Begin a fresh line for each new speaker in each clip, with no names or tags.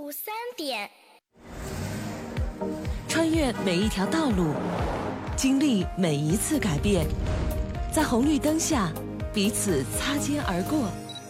午3点，
穿越每一条道路，经历每一次改变，在红绿灯下彼此擦肩而过，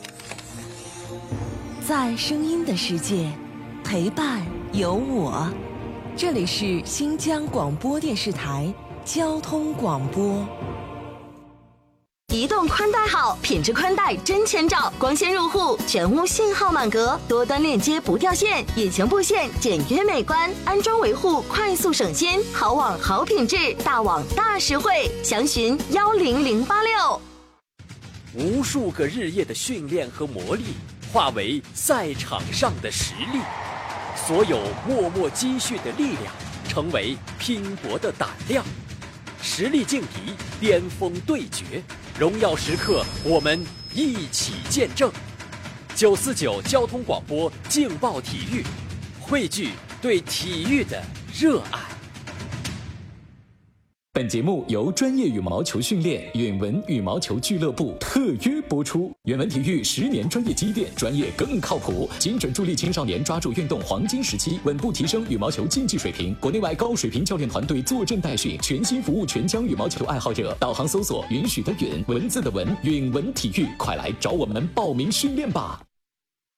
在声音的世界陪伴有我。这里是新疆广播电视台交通广播。
移动宽带好，品质宽带真千兆，光纤入户，全屋信号满格，多端链接不掉线，隐形布线简约美观，安装维护快速省心，好网好品质，大网大实惠，详询10086。
无数个日夜的训练和磨砺，化为赛场上的实力。所有默默积蓄的力量，成为拼搏的胆量。实力劲敌，巅峰对决，荣耀时刻，我们一起见证。949交通广播劲爆体育，汇聚对体育的热爱。
本节目由专业羽毛球训练远文羽毛球俱乐部特约播出。远文体育10年专业积淀，专业更靠谱，精准助力青少年抓住运动黄金时期，稳步提升羽毛球竞技水平。国内外高水平教练团队坐镇带训，全心服务全疆羽毛球爱好者。导航搜索允许的允，文字的文，远文体育，快来找我们报名训练吧。